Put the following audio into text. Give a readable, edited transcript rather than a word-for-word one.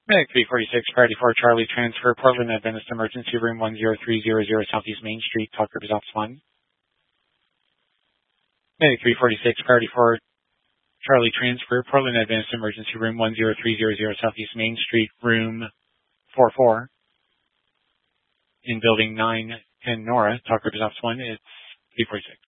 Medic 346, priority 4, Charlie, transfer, Portland Adventist Emergency Room 10300 Southeast Main Street, Talk Group Results 1. Medic 346, priority 4, Charlie, transfer, Portland Adventist Emergency Room 10300 Southeast Main Street, room 44. In building 910 Nora, Talk Group Results 1, it's 346.